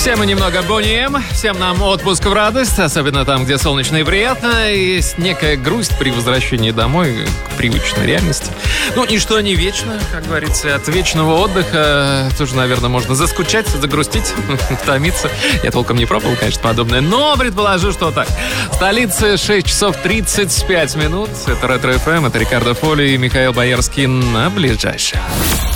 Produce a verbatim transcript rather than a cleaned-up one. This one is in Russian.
Всем и немного Boney M, всем нам отпуск в радость, особенно там, где солнечно и приятно. Есть некая грусть при возвращении домой к привычной реальности. Ну, ничто не вечно, как говорится. От вечного отдыха тоже, наверное, можно заскучать, загрустить, томиться. Я толком не пробовал, конечно, подобное, но предположу, что так. В столице шесть часов тридцать пять минут. Это Ретро эф эм, это Рикардо Фоли и Михаил Боярский на ближайшее.